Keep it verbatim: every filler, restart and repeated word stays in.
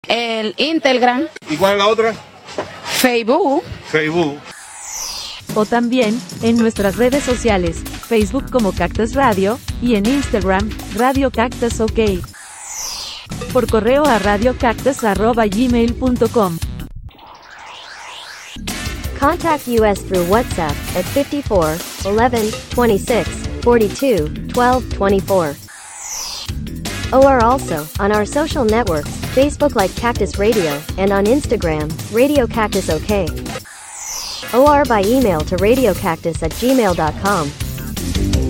El Instagram. ¿Y cuál es la otra? Facebook. Facebook. O también, en nuestras redes sociales, Facebook como Cactus Radio, y en Instagram, Radio Cactus OK. Por correo a radiocactus arroba gmail punto com. Contact us through WhatsApp at fifty-four, eleven, twenty-six, forty-two, twelve, twenty-four. Or also, on our social networks, Facebook like Cactus Radio, and on Instagram, Radio Cactus OK. Or by email to radiocactus at gmail dot com.